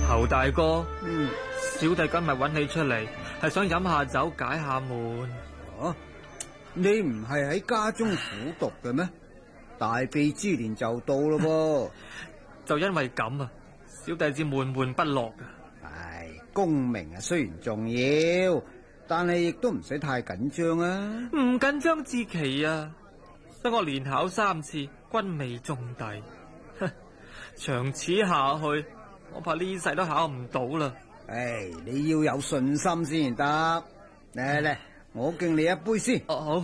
侯大哥，小弟今日揾你出嚟，係想飲下酒解下悶。 你唔係喺家中苦讀嘅咩？大庇之年就到咯噃。 就因為咁啊，小弟至悶悶不樂噶。 功名啊雖然重要，但係亦都唔使太緊張啊。 唔緊張至奇啊，所以我連考3次，均未中第。長此下去，我怕呢世都考唔到啦。 你要有信心先得。嚟，我敬你一杯先。 好。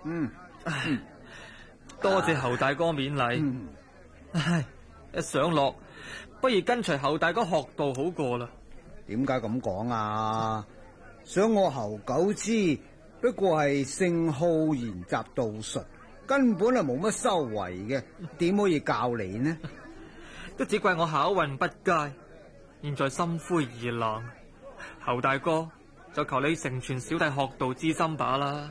多謝侯大哥勉勵。一想落，不如跟隨侯大哥學道好過啦。 點解咁講啊？想我侯九之不過係性好研習道術，根本係冇乜修為嘅，點可以教你呢？ 都只怪我考運不佳，現在心灰意冷。侯大哥，就求你成全小弟學道之心罷啦。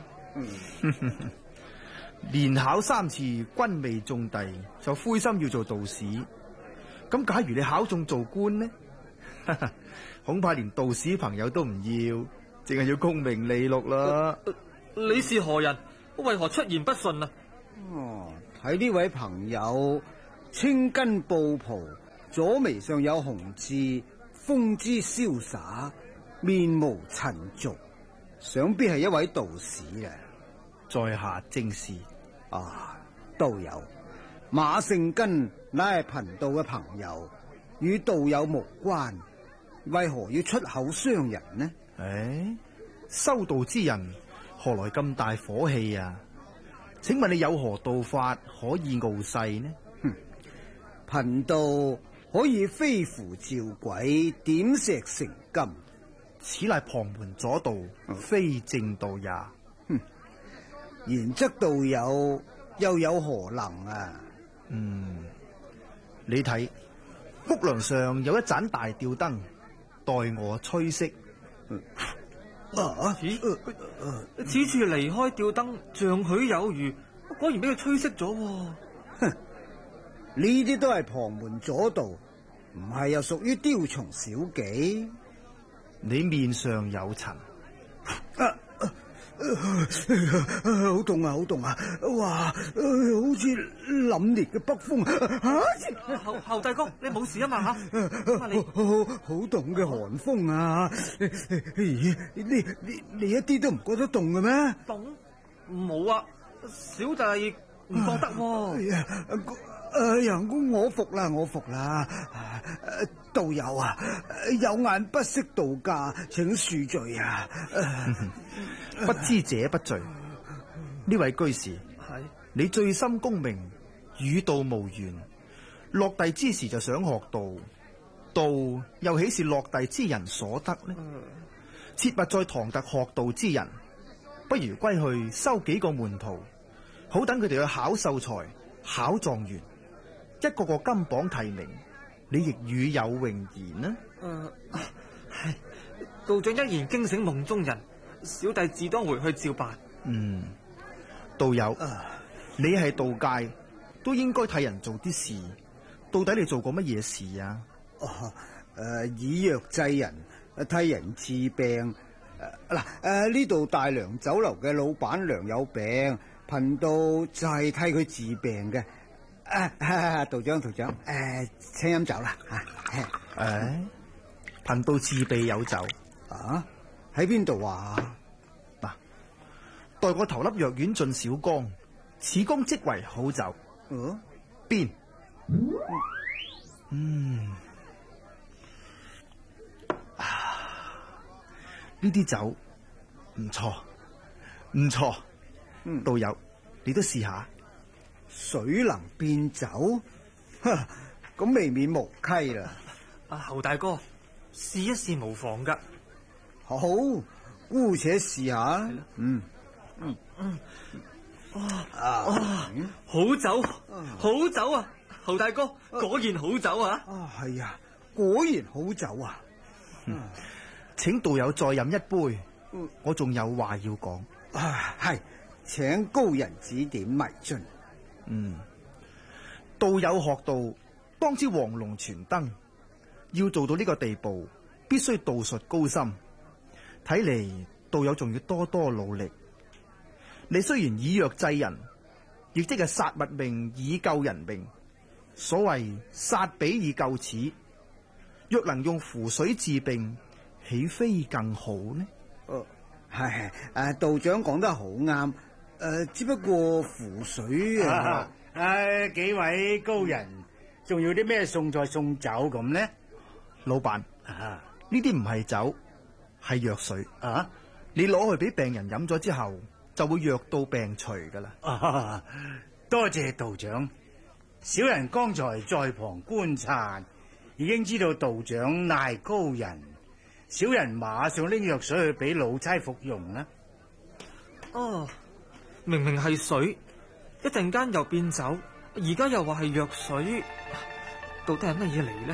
連考3次均未中第，就灰心要做道士。咁假如你考中做官呢？恐怕連道士朋友都唔要，淨係要功名利祿啦。 你是何人？為何出言不遜啊？ 睇呢位朋友青筋布袍，左眉上有紅痣，風姿瀟灑，面無塵俗，想必係一位道士嘅。 在下正是。 道友，馬勝根乃係貧道嘅朋友，與道友無關，為何要出口傷人呢？ 修道之人何來咁大火氣啊？請問你有何道法可以傲世呢？ 貧道可以飛符召鬼，點石成金， 此乃旁門左道，非正道也。 然則道友又有何能啊？ 你睇屋梁上有一盞大吊燈，待我吹熄。 此處離開吊燈，像許有餘，果然俾佢吹熄咗。 呢啲都係旁門左道，唔係又屬於雕蟲小技。 你面上有塵。 好凍啊！好凍啊！哇，好似凜冽嘅北風。 侯大哥，你冇事啊嘛吓？ 好凍嘅寒風啊！你一啲都唔覺得凍嘅咩？ 凍？冇啊，小弟唔覺得。 我服啦，我服啦。道友啊，有眼不識道家，請恕罪啊！ 不知者不罪。呢位居士，你醉心功名，與道無緣，落第之時就想學道，道又豈是落第之人所得呢？切勿再唐突學道之人，不如歸去收幾個門徒，好等佢哋去考秀才、考狀元，一個個金榜題名，你亦與有榮焉呢？ 道長一言驚醒夢中人，小弟自當回去照辦。 道友，你係道界，都應該替人做啲事。到底你做過乜嘢事啊？ 以藥濟人，替人治病。呢度大良酒樓嘅老闆娘有病，貧道就係替佢治病嘅。道長，請飲酒啦。 貧道自備有酒。 喺邊度啊？ 待我投粒藥丸進小缸，此功即為好酒。邊？呢啲酒唔錯，唔錯。道友，你都試下。 水能變酒，咁未免無稽啦。 侯大哥，試一試無妨噶。 好，姑且試下。 好酒，好酒啊！侯大哥，果然好酒啊！ 係啊，果然好酒啊！ 請道友再飲一杯，我仲有話要講。 係，請高人指點迷津。 道友學道，當知黃龍傳燈， 要做到呢個地步，必須道術高深。睇嚟道友仲要多多努力。你雖然以藥濟人，亦即係殺物命以救人命。所謂殺彼以救齒，若能用符水治病，豈非更好呢？ 係道長講得好啱。只不過符水幾位高人，仲要啲咩送菜送酒咁呢？ 老闆，呢啲唔係酒，係藥水。你攞去俾病人飲咗之後，就會藥到病除噶啦。 多謝道長，小人剛才在旁觀察，已經知道道長乃高人，小人馬上拎藥水去俾老差服用啦。 哦，明明係水，一陣間又變酒，而家又話係藥水，到底係乜嘢嚟呢？